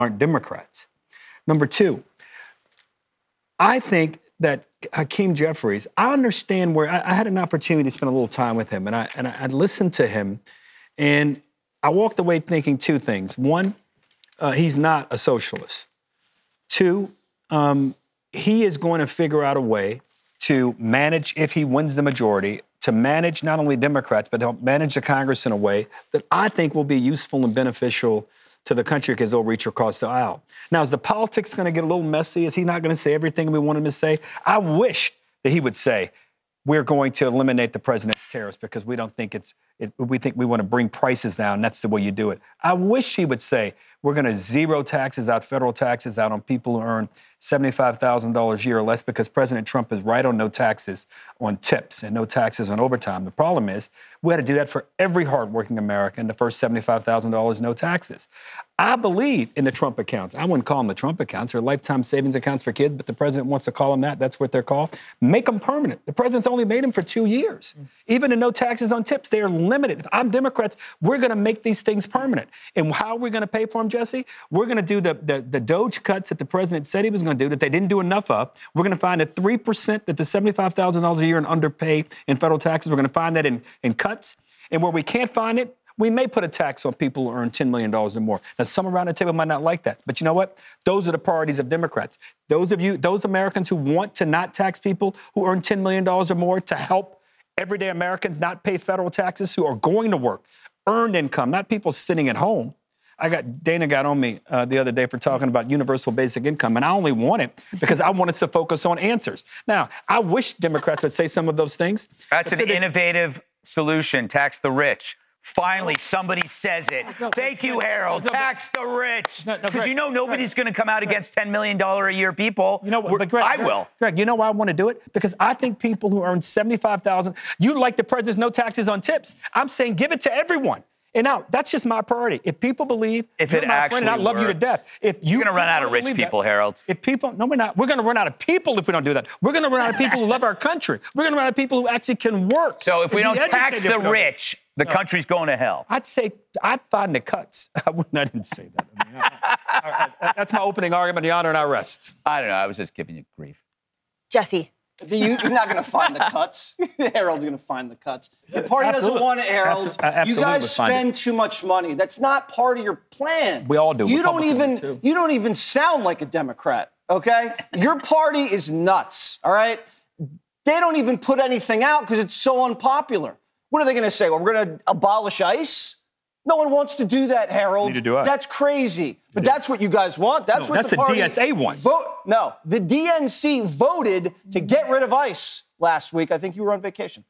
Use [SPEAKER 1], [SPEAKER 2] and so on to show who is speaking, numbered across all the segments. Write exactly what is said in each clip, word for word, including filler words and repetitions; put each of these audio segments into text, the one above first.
[SPEAKER 1] aren't Democrats. Number two, I think that Hakeem Jeffries, I understand where I, I had an opportunity to spend a little time with him, and I and I, I listened to him, and I walked away thinking two things. One, uh, he's not a socialist. Two, um, he is going to figure out a way to manage, if he wins the majority, to manage not only Democrats, but help manage the Congress in a way that I think will be useful and beneficial to the country because they'll reach across the aisle. Now, is the politics going to get a little messy? Is he not going to say everything we want him to say? I wish that he would say, we're going to eliminate the president's tariffs because we don't think it's, it, we think we want to bring prices down. That's the way you do it. I wish he would say, we're going to zero taxes out, federal taxes out on people who earn seventy-five thousand dollars a year or less, because President Trump is right on no taxes on tips and no taxes on overtime. The problem is we had to do that for every hardworking American. The first seventy-five thousand dollars, no taxes. I believe in the Trump accounts. I wouldn't call them the Trump accounts. They're lifetime savings accounts for kids, but the president wants to call them that. That's what they're called. Make them permanent. The president's only made them for two years. Mm. Even in no taxes on tips, they are limited. If I'm Democrats, we're going to make these things permanent. And how are we going to pay for them, Jesse? We're going to do the, the, the Doge cuts that the president said he was going to do that they didn't do enough of. We're going to find the three percent that the seventy-five thousand dollars a year in underpay in federal taxes. We're going to find that in, in cuts. And where we can't find it, we may put a tax on people who earn ten million dollars or more. Now, some around the table might not like that. But you know what? Those are the priorities of Democrats. Those of you, those Americans who want to not tax people who earn ten million dollars or more, to help everyday Americans not pay federal taxes, who are going to work, earned income, not people sitting at home. I got, Dana got on me uh, the other day for talking about universal basic income, and I only want it because I want us to focus on answers. Now, I wish Democrats would say some of those things.
[SPEAKER 2] That's an innovative solution, tax the rich. Finally, somebody says it.
[SPEAKER 1] No,
[SPEAKER 2] Thank
[SPEAKER 1] no,
[SPEAKER 2] you,
[SPEAKER 1] no,
[SPEAKER 2] Harold.
[SPEAKER 1] no, no,
[SPEAKER 2] Tax the rich.
[SPEAKER 1] No, no,
[SPEAKER 2] because
[SPEAKER 1] Greg,
[SPEAKER 2] you know nobody's going to come out against ten million dollars a year people.
[SPEAKER 1] You know what? But Greg,
[SPEAKER 2] I
[SPEAKER 1] Greg,
[SPEAKER 2] will.
[SPEAKER 1] Greg, you know why I want to do it? Because I think people who earn seventy-five thousand dollars, you like the president's no taxes on tips. I'm saying give it to everyone. And now, that's just my priority. If people believe,
[SPEAKER 2] if
[SPEAKER 1] you're
[SPEAKER 2] it
[SPEAKER 1] my
[SPEAKER 2] actually
[SPEAKER 1] friend and I love
[SPEAKER 2] works.
[SPEAKER 1] you to death. If you,
[SPEAKER 2] You're going to run out of rich people,
[SPEAKER 1] that,
[SPEAKER 2] Harold.
[SPEAKER 1] If people, no, we're not. We're going to run out of people if we don't do that. We're going to run out of people who love our country. We're going to run out of people who actually can work.
[SPEAKER 2] So if we don't tax the
[SPEAKER 1] don't.
[SPEAKER 2] rich, the
[SPEAKER 1] no.
[SPEAKER 2] country's going to hell.
[SPEAKER 1] I'd say I'd find the cuts. I, wouldn't, I didn't say that. I mean, I, I, I, that's my opening argument. The honor and I rest.
[SPEAKER 2] I don't know. I was just giving you grief.
[SPEAKER 3] Jesse.
[SPEAKER 4] You're not going to find the cuts. Harold's going to find the cuts. The party
[SPEAKER 1] Absolutely.
[SPEAKER 4] doesn't want it, Harold.
[SPEAKER 1] Absol-
[SPEAKER 4] you guys spend too much money. That's not part of your plan.
[SPEAKER 1] We all do.
[SPEAKER 4] You don't even. You don't even sound like a Democrat. Okay, your party is nuts. All right, they don't even put anything out because it's so unpopular. What are they going to say? Well, we're going to abolish ICE? No one wants to do that, Harold.
[SPEAKER 1] Neither do I.
[SPEAKER 4] That's crazy. But that's what you guys want. That's
[SPEAKER 1] no,
[SPEAKER 4] what
[SPEAKER 1] that's
[SPEAKER 4] the party
[SPEAKER 1] D S A wants.
[SPEAKER 4] Vote. No, the D N C voted to get rid of ICE last week. I think you were on vacation.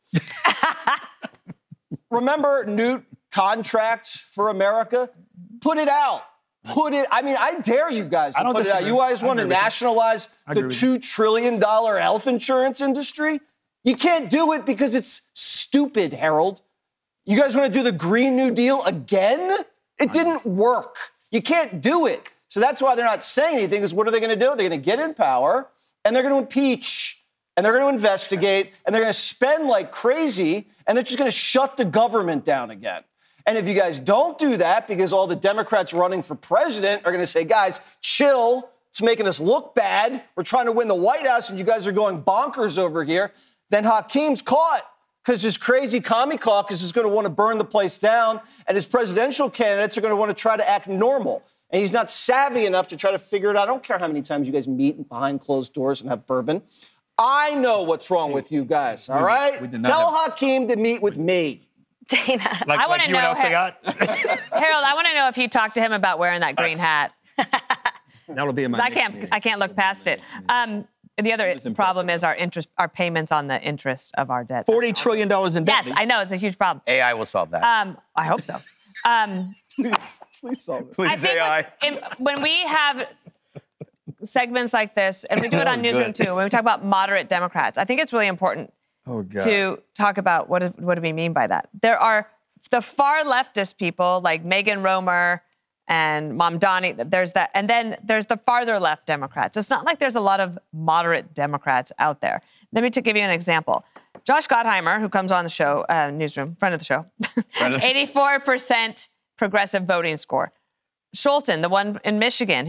[SPEAKER 4] Remember Newt, Contract for America? Put it out. Put it. I mean, I dare you guys to put it out. You guys want to nationalize the two trillion dollar health insurance industry? You can't do it because it's stupid, Harold. You guys want to do the Green New Deal again? It didn't work. You can't do it. So that's why they're not saying anything, because what are they going to do? They're going to get in power, and they're going to impeach, and they're going to investigate, and they're going to spend like crazy, and they're just going to shut the government down again. And if you guys don't do that, because all the Democrats running for president are going to say, guys, chill, it's making us look bad, we're trying to win the White House, and you guys are going bonkers over here, then Hakeem's caught. Because his crazy commie caucus is going to want to burn the place down, and his presidential candidates are going to want to try to act normal. And he's not savvy enough to try to figure it out. I don't care how many times you guys meet behind closed doors and have bourbon. I know what's wrong with you guys, all right? Tell have... Hakeem to meet with me.
[SPEAKER 3] Dana,
[SPEAKER 5] like,
[SPEAKER 3] I want
[SPEAKER 5] like
[SPEAKER 3] to know.
[SPEAKER 5] You and
[SPEAKER 3] Har- Harold, I want to know if you talked to him about wearing that green hat.
[SPEAKER 1] That'll be in my
[SPEAKER 3] I can't.
[SPEAKER 1] meeting.
[SPEAKER 3] I can't look past it. Um, The other problem is our interest, our payments on the interest of our debt.
[SPEAKER 1] forty trillion dollars in debt.
[SPEAKER 3] Yes, I know. It's a huge problem.
[SPEAKER 2] A I will solve that.
[SPEAKER 3] Um, I hope so. Um,
[SPEAKER 4] please, please solve it.
[SPEAKER 2] Please,
[SPEAKER 3] I think
[SPEAKER 2] A I.
[SPEAKER 3] in, when we have segments like this, and we do it on Newsroom
[SPEAKER 2] good.
[SPEAKER 3] too, when we talk about moderate Democrats, I think it's really important
[SPEAKER 1] Oh, God.
[SPEAKER 3] to talk about what, is, what do we mean by that. There are the far leftist people like Megan Romer and Mamdani, there's that. And then there's the farther left Democrats. It's not like there's a lot of moderate Democrats out there. Let me to give you an example. Josh Gottheimer, who comes on the show, uh, Newsroom, friend of the show,
[SPEAKER 2] Friend of the-
[SPEAKER 3] eighty-four percent progressive voting score. Scholten, the one in Michigan,